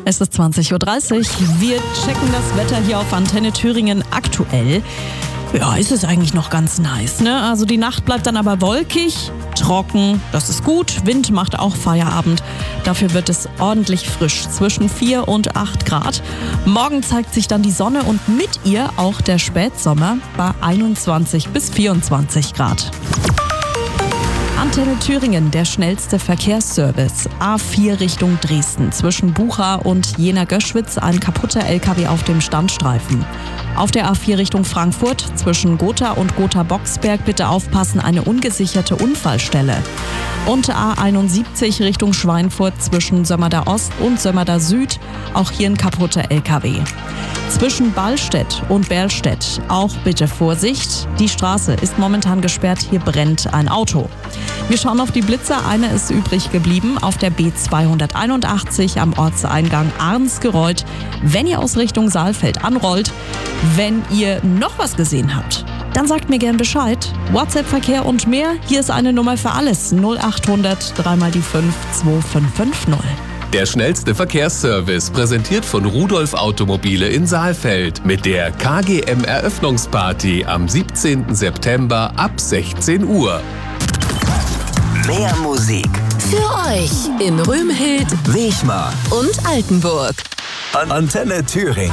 Es ist 20.30 Uhr. Wir checken das Wetter hier auf Antenne Thüringen aktuell. Ja, ist es eigentlich noch ganz nice, ne? Also die Nacht bleibt dann aber wolkig, trocken, das ist gut. Wind macht auch Feierabend. Dafür wird es ordentlich frisch, zwischen 4 und 8 Grad. Morgen zeigt sich dann die Sonne und mit ihr auch der Spätsommer bei 21 bis 24 Grad. Antenne Thüringen, der schnellste Verkehrsservice. A4 Richtung Dresden. Zwischen Bucha und Jena-Göschwitz ein kaputter LKW auf dem Standstreifen. Auf der A4 Richtung Frankfurt zwischen Gotha und Gotha-Boxberg bitte aufpassen, eine ungesicherte Unfallstelle. Und A71 Richtung Schweinfurt zwischen Sömmerda Ost und Sömmerda Süd, auch hier ein kaputter LKW. Zwischen Ballstedt und Berlstedt auch bitte Vorsicht. Die Straße ist momentan gesperrt, hier brennt ein Auto. Wir schauen auf die Blitze, eine ist übrig geblieben auf der B281 am Ortseingang Arnsgereuth. Wenn ihr aus Richtung Saalfeld anrollt, wenn ihr noch was gesehen habt, dann sagt mir gern Bescheid. WhatsApp-Verkehr und mehr, hier ist eine Nummer für alles. 0800 3 mal die 5 2550. Der schnellste Verkehrsservice, präsentiert von Rudolf Automobile in Saalfeld mit der KGM Eröffnungsparty am 17. September ab 16 Uhr. Mehr Musik für euch in Römhild, Wechmar und Altenburg. Antenne Thüringen.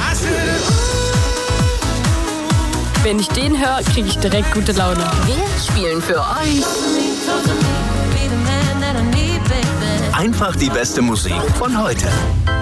Wenn ich den höre, kriege ich direkt gute Laune. Wir spielen für euch Einfach die beste Musik von heute.